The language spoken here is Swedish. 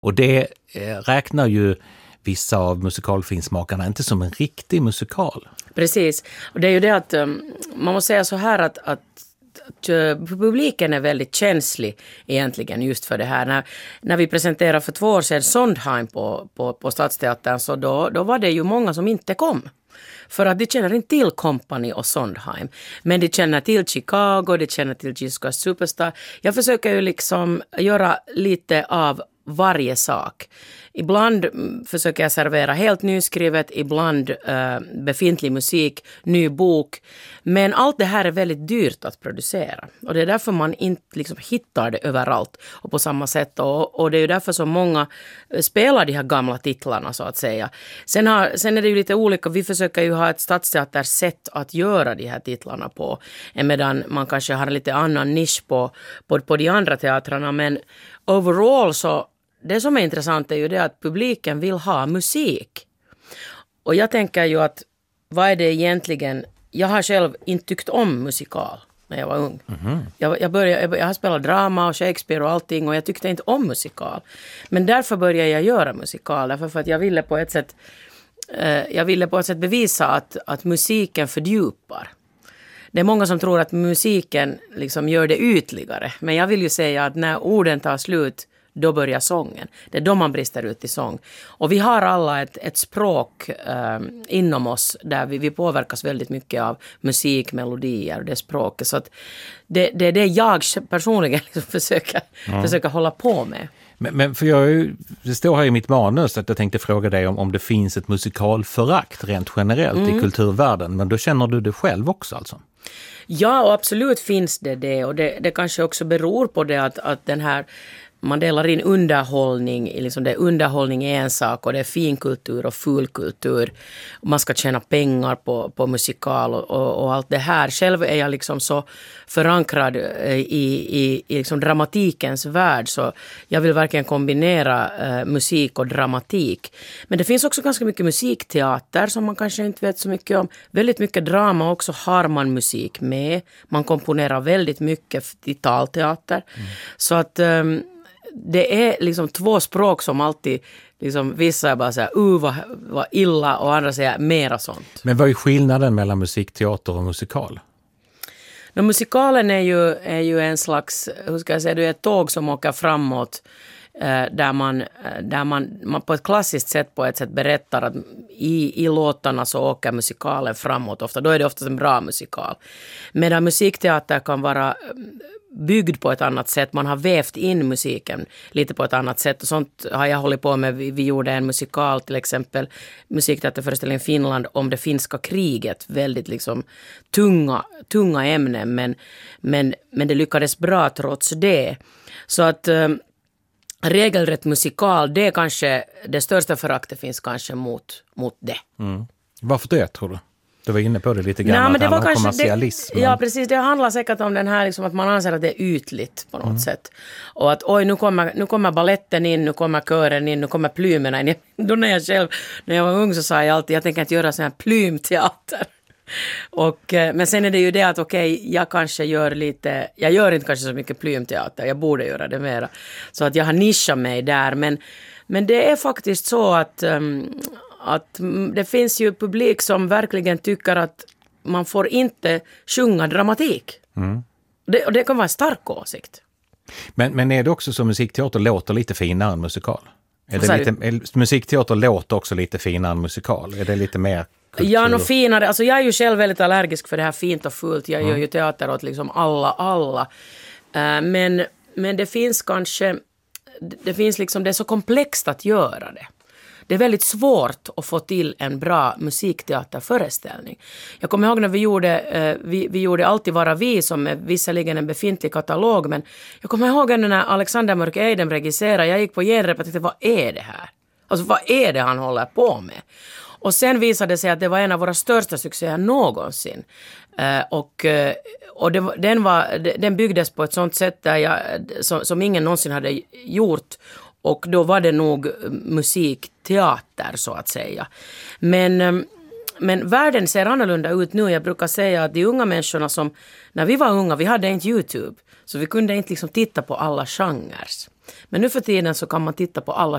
Och det räknar ju vissa av musikalfinsmakarna inte som en riktig musikal. Precis. Och det är ju det att man måste säga så här att publiken är väldigt känslig egentligen just för det här. När vi presenterade för 2 år sedan Sondheim på Stadsteatern, så då var det ju många som inte kom. För att de känner inte till Company och Sondheim. Men de känner till Chicago, de känner till Jesus Christ Superstar. Jag försöker ju liksom göra lite av varje sak. Ibland försöker jag servera helt nyskrivet, ibland befintlig musik, ny bok. Men allt det här är väldigt dyrt att producera. Och det är därför man inte liksom hittar det överallt och på samma sätt. Och det är ju därför så många spelar de här gamla titlarna så att säga. Sen är det ju lite olika. Vi försöker ju ha ett stadsteatersätt att göra de här titlarna på. Medan man kanske har en lite annan nisch på de andra teatrarna. Men overall så det som är intressant är ju det att publiken vill ha musik. Och jag tänker ju att vad är det egentligen... Jag har själv inte tyckt om musikal när jag var ung. Mm-hmm. Jag har spelat drama och Shakespeare och allting och jag tyckte inte om musikal. Men därför började jag göra musikal. Därför för att jag ville på ett sätt bevisa att musiken fördjupar. Det är många som tror att musiken liksom gör det ytligare. Men jag vill ju säga att när orden tar slut, då börjar sången. Det är då man brister ut i sång. Och vi har alla ett språk inom oss där vi påverkas väldigt mycket av musik, melodier och det språket. Så att det är det jag personligen liksom försöker hålla på med. Men för det står här i mitt manus att jag tänkte fråga dig om det finns ett musikalförakt rent generellt i kulturvärlden. Men då känner du det själv också alltså? Ja, och absolut finns det. Och det kanske också beror på det att den här... Man delar in underhållning, liksom det underhållning är en sak och det är finkultur och fulkultur. Man ska tjäna pengar på musikal och allt det här. Själv är jag liksom så förankrad i liksom dramatikens värld så jag vill verkligen kombinera musik och dramatik. Men det finns också ganska mycket musikteater som man kanske inte vet så mycket om. Väldigt mycket drama också har man musik med. Man komponerar väldigt mycket i talteater. Så att... det är liksom 2 språk som alltid, liksom, vissa är bara säger vad illa och andra säger mera sånt. Men vad är skillnaden mellan musikteater och musikal? Musikalen är ju en slags, hur ska jag säga, det är ett tåg som åker framåt där man på ett klassiskt sätt på ett sätt berättar att i låtarna så åker musikalen framåt ofta. Då är det ofta en bra musikal. Medan musikteater kan vara byggd på ett annat sätt. Man har vävt in musiken lite på ett annat sätt. Och sånt har jag hållit på med. Vi gjorde en musikal till exempel, musikteaterföreställningen i Finland om det finska kriget. Väldigt liksom tunga ämnen men det lyckades bra trots det. Så att regelrätt musikal, det är kanske det största föraktet finns kanske mot det. Mm. Varför det tror du? Du var inne på det lite grann, att det handlar om kommersialism. Ja, precis. Det handlar säkert om den här liksom, att man anser att det är ytligt på något sätt. Och att nu kommer balletten in, nu kommer kören in, nu kommer plymerna in. Då när jag var ung så sa jag alltid, jag tänker inte göra sån här plymteater. Men sen är det ju det att jag kanske jag gör inte kanske så mycket plymteater, jag borde göra det mera. Så att jag har nischat mig där, men det är faktiskt så att det finns ju publik som verkligen tycker att man får inte sjunga dramatik. Och det kan vara en stark åsikt. Men är det också så musikteater låter lite finare än musikal? Musikteater låter också lite finare än musikal? Är det lite mer kultur? Ja, finare. Alltså jag är ju själv väldigt allergisk för det här fint och fullt. Jag gör ju teater åt liksom alla. Men det finns kanske... Det finns liksom, det är så komplext att göra det. Det är väldigt svårt att få till en bra musikteaterföreställning. Jag kommer ihåg när vi gjorde Alltid vara vi, som är visserligen en befintlig katalog, men jag kommer ihåg när Alexander Mörk Eidem regisserade, jag gick på genrep och tänkte, vad är det här? Alltså vad är det han håller på med? Och sen visade det sig att det var en av våra största succéer någonsin. Den byggdes på ett sånt sätt som ingen någonsin hade gjort. Och då var det nog musikteater så att säga. Men världen ser annorlunda ut nu. Jag brukar säga att de unga människorna som, när vi var unga, vi hade inte YouTube. Så vi kunde inte liksom titta på alla genrer. Men nu för tiden så kan man titta på alla